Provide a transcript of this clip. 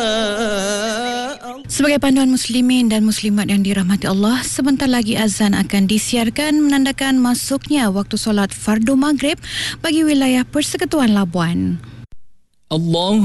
Sebagai panduan muslimin dan muslimat yang dirahmati Allah, sebentar lagi azan akan disiarkan menandakan masuknya waktu solat fardu maghrib bagi wilayah Persekutuan Labuan. Allah